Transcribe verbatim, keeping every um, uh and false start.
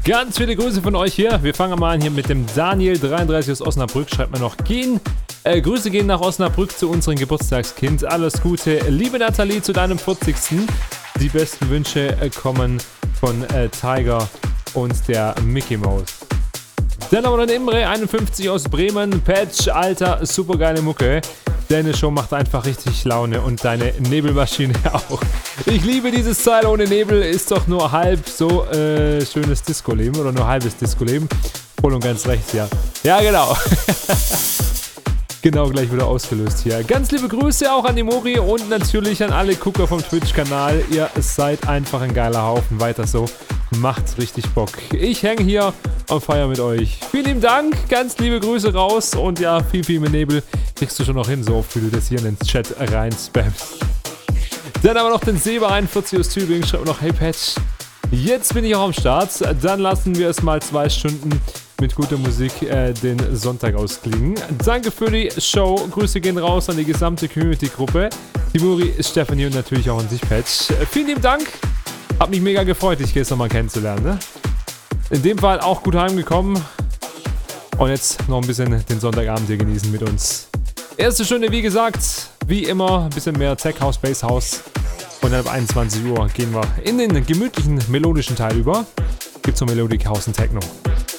Ganz viele Grüße von euch hier. Wir fangen mal an hier mit dem Daniel dreiunddreißig aus Osnabrück. Schreibt mir noch, gehen. Äh, Grüße gehen nach Osnabrück zu unserem Geburtstagskind. Alles Gute. Liebe Nathalie, zu deinem vierzigsten Die besten Wünsche äh, kommen von äh, Tiger und der Mickey Mouse. Dann haben wir den Imre, einundfünfzig aus Bremen. Patch, Alter, supergeile Mucke. Deine Show macht einfach richtig Laune und deine Nebelmaschine auch. Ich liebe dieses Teil, ohne Nebel ist doch nur halb so äh, schönes Disco-Leben oder nur halbes Disco-Leben. Voll und ganz rechts, ja. Ja, genau. Genau, gleich wieder ausgelöst hier. Ganz liebe Grüße auch an die Mori und natürlich an alle Gucker vom Twitch-Kanal. Ihr seid einfach ein geiler Haufen. Weiter so. Macht richtig Bock. Ich hänge hier und feiere mit euch. Vielen lieben Dank. Ganz liebe Grüße raus. Und ja, viel, viel mit Nebel kriegst du schon noch hin, so oft wie du das hier in den Chat rein spammst. Dann haben wir noch den Seba einundvierzig aus Tübingen. Schreibt noch, hey Patch. Jetzt bin ich auch am Start. Dann lassen wir es mal zwei Stunden mit guter Musik äh, den Sonntag ausklingen. Danke für die Show. Grüße gehen raus an die gesamte Community-Gruppe. Die Muri, Stephanie und natürlich auch an sich, Patch. Äh, vielen lieben Dank. Hab mich mega gefreut, dich jetzt nochmal kennenzulernen. Ne? In dem Fall auch gut heimgekommen. Und jetzt noch ein bisschen den Sonntagabend hier genießen mit uns. Erste Stunde, wie gesagt, wie immer, ein bisschen mehr Tech House, Bass House. Und dann ab einundzwanzig Uhr gehen wir in den gemütlichen, melodischen Teil über. Gibt's noch Melodic House und Techno.